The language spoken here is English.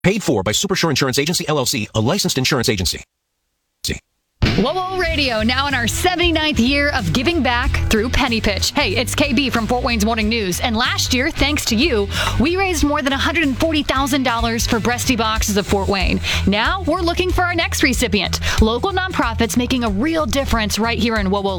Paid for by Supershore Insurance Agency, LLC, a licensed insurance agency. Whoa, Whoa Radio, now in our 79th year of giving back through Penny Pitch. Hey, it's KB from Fort Wayne's Morning News. And last year, thanks to you, we raised more than $140,000 for Breasty Boxes of Fort Wayne. Now we're looking for our next recipient. Local nonprofits making a real difference right here in Whoa, Whoa